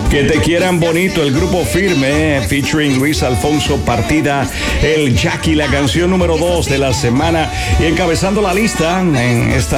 Que te quieran bonito, el grupo Firme, featuring Luis Alfonso Partida, el Jackie, la canción número 2 de la semana y encabezando la lista en esta